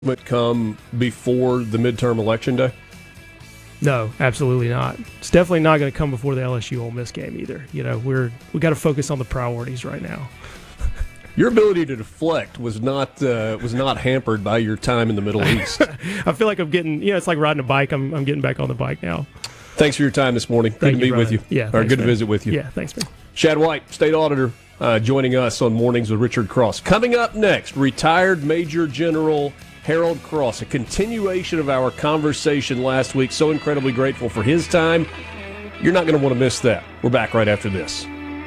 come before the midterm election day? No, absolutely not. It's definitely not going to come before the LSU Ole Miss game either. You know, we got to focus on the priorities right now. Your ability to deflect was not hampered by your time in the Middle East. I feel like I'm getting, it's like riding a bike. I'm getting back on the bike now. Thanks for your time this morning. Good to meet with you. Yeah, good to visit with you. Yeah, thanks, man. Shad White, State Auditor, joining us on Mornings with Richard Cross. Coming up next, retired Major General Harold Cross, a continuation of our conversation last week. So incredibly grateful for his time. You're not going to want to miss that. We're back right after this.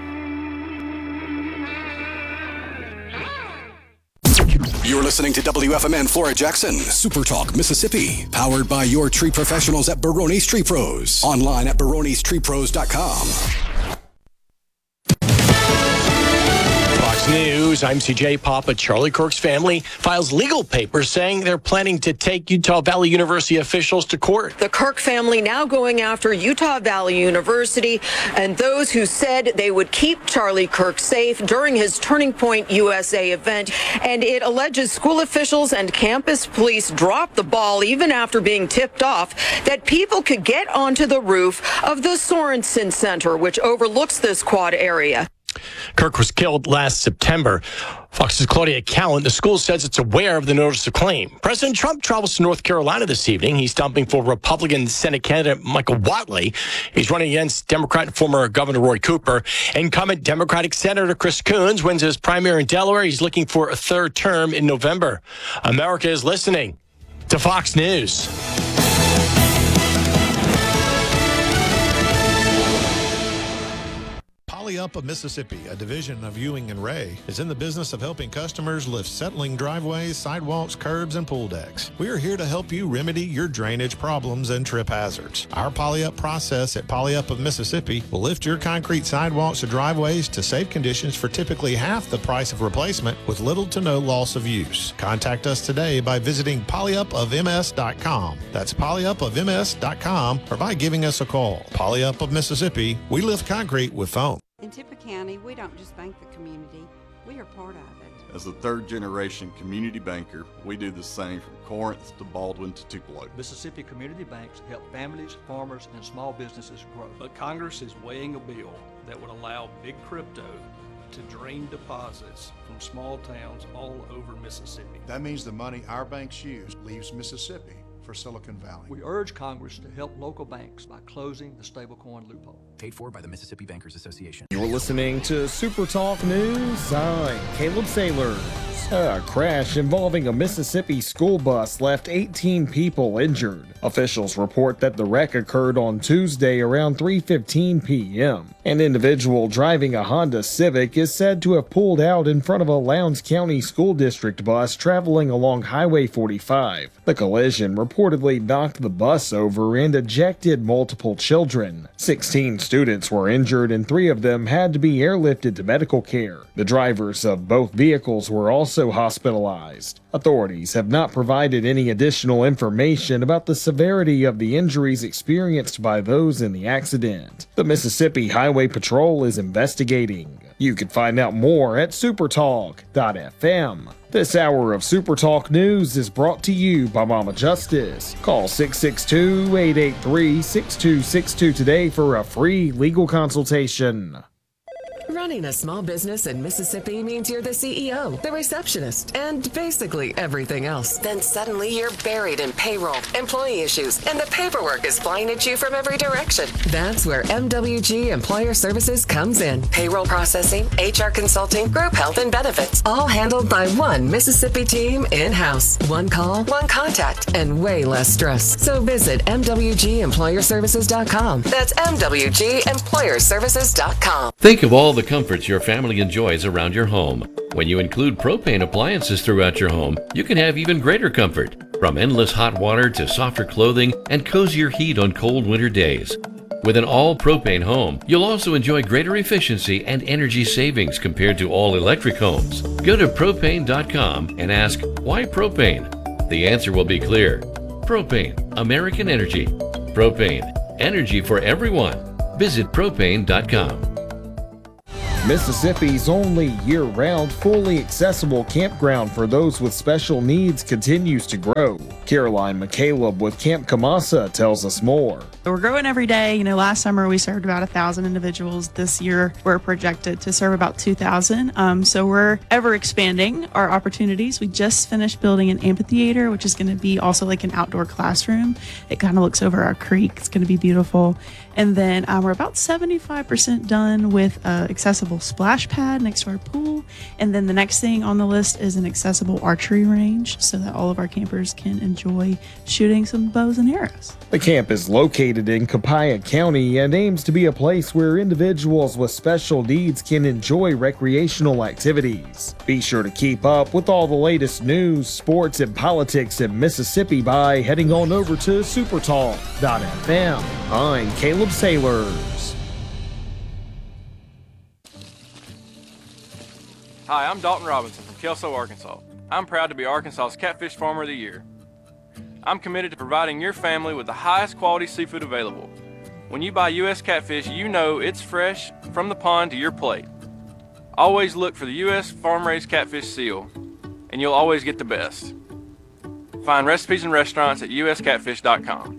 You're listening to WFMN Flora Jackson, Super Talk, Mississippi. Powered by your tree professionals at Barone's Tree Pros. Online at baronestreepros.com. News, I'm CJ Papa. Charlie Kirk's family files legal papers saying they're planning to take Utah Valley University officials to court. The Kirk family now going after Utah Valley University and those who said they would keep Charlie Kirk safe during his Turning Point USA event. And it alleges school officials and campus police dropped the ball even after being tipped off that people could get onto the roof of the Sorensen Center, which overlooks this quad area. Kirk was killed last September. Fox's Claudia Cowan, the school says it's aware of the notice of claim. President Trump travels to North Carolina this evening. He's stumping for Republican Senate candidate Michael Whatley. He's running against Democrat and former Governor Roy Cooper. Incumbent Democratic Senator Chris Coons wins his primary in Delaware. He's looking for a third term in November. America is listening to Fox News. Poly-Up of Mississippi, a division of Ewing and Ray, is in the business of helping customers lift settling driveways, sidewalks, curbs, and pool decks. We are here to help you remedy your drainage problems and trip hazards. Our Poly-Up process at Poly-Up of Mississippi will lift your concrete sidewalks or driveways to safe conditions for typically half the price of replacement with little to no loss of use. Contact us today by visiting polyupofms.com. That's polyupofms.com, or by giving us a call. Poly-Up of Mississippi, we lift concrete with foam. In Tippah County, we don't just bank the community, we are part of it. As a third-generation community banker, we do the same from Corinth to Baldwin to Tupelo. Mississippi community banks help families, farmers, and small businesses grow. But Congress is weighing a bill that would allow big crypto to drain deposits from small towns all over Mississippi. That means the money our banks use leaves Mississippi for Silicon Valley. We urge Congress to help local banks by closing the stablecoin loophole. Paid for by the Mississippi Bankers Association. You're listening to Super Talk News. I'm Caleb Sailors. A crash involving a Mississippi school bus left 18 people injured. Officials report that the wreck occurred on Tuesday around 3:15 p.m. An individual driving a Honda Civic is said to have pulled out in front of a Lowndes County School District bus traveling along Highway 45. The collision reportedly knocked the bus over and ejected multiple children. 16 students were injured and 3 of them had to be airlifted to medical care. The drivers of both vehicles were also hospitalized. Authorities have not provided any additional information about the severity of the injuries experienced by those in the accident. The Mississippi Highway Patrol is investigating. You can find out more at supertalk.fm. This hour of Super Talk News is brought to you by Mama Justice. Call 662-883-6262 today for a free legal consultation. Running a small business in Mississippi means you're the CEO, the receptionist, and basically everything else. Then suddenly you're buried in payroll, employee issues, and the paperwork is flying at you from every direction. That's where MWG Employer Services comes in. Payroll processing, HR consulting, group health and benefits, all handled by one Mississippi team in-house. One call, one contact, and way less stress. So visit MWGEmployerServices.com. That's MWGEmployerServices.com. Think of all the comforts your family enjoys around your home. When you include propane appliances throughout your home, you can have even greater comfort, from endless hot water to softer clothing and cozier heat on cold winter days. With an all-propane home, you'll also enjoy greater efficiency and energy savings compared to all-electric homes. Go to propane.com and ask, why propane? The answer will be clear. Propane, American energy. Propane, energy for everyone. Visit propane.com. Mississippi's only year-round, fully accessible campground for those with special needs continues to grow. Caroline McCaleb with Camp Kamasa tells us more. We're growing every day. Last summer we served about 1,000 individuals. This year we're projected to serve about 2,000. So we're ever expanding our opportunities. We just finished building an amphitheater, which is going to be also like an outdoor classroom. It kind of looks over our creek. It's going to be beautiful. And then we're about 75% done with an accessible splash pad next to our pool. And then the next thing on the list is an accessible archery range so that all of our campers can enjoy shooting some bows and arrows. The camp is located in Copiah County and aims to be a place where individuals with special needs can enjoy recreational activities. Be sure to keep up with all the latest news, sports, and politics in Mississippi by heading on over to supertalk.fm. I'm Caleb Sailors. Hi, I'm Dalton Robinson from Kelso, Arkansas. I'm proud to be Arkansas's Catfish Farmer of the Year. I'm committed to providing your family with the highest quality seafood available. When you buy U.S. catfish, you know it's fresh from the pond to your plate. Always look for the U.S. farm-raised catfish seal, and you'll always get the best. Find recipes and restaurants at uscatfish.com.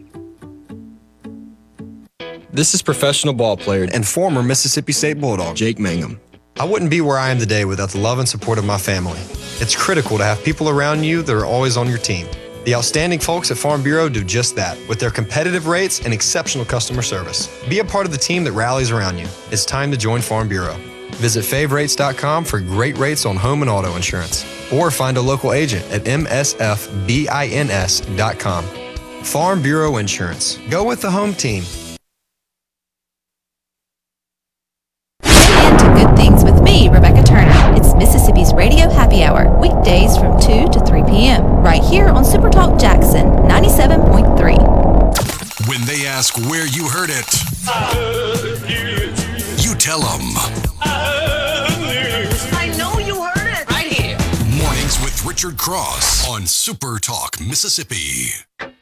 This is professional ball player and former Mississippi State Bulldog, Jake Mangum. I wouldn't be where I am today without the love and support of my family. It's critical to have people around you that are always on your team. The outstanding folks at Farm Bureau do just that, with their competitive rates and exceptional customer service. Be a part of the team that rallies around you. It's time to join Farm Bureau. Visit favrates.com for great rates on home and auto insurance, or find a local agent at msfbins.com. Farm Bureau Insurance. Go with the home team. Good Things with me, Rebecca Turner. It's Mississippi's Radio Happy Hour, weekdays from 2 to 3 p.m. right here on Super Talk Jackson 97.3. When they ask where you heard it, you tell them. I know you heard it right here. Mornings with Richard Cross on Super Talk Mississippi.